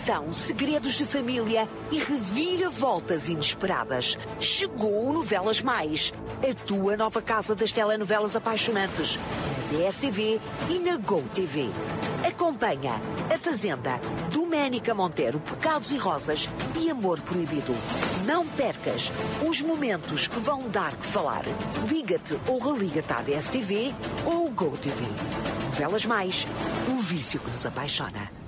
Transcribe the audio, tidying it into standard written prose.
São segredos de família e reviravoltas inesperadas. Chegou o Novelas Mais, a tua nova casa das telenovelas apaixonantes, na DSTV e na GoTV. Acompanha A Fazenda, Doménica Monteiro, Pecados e Rosas e Amor Proibido. Não percas os momentos que vão dar que falar. Liga-te ou religa-te à DSTV ou GoTV. Novelas Mais, o vício que nos apaixona.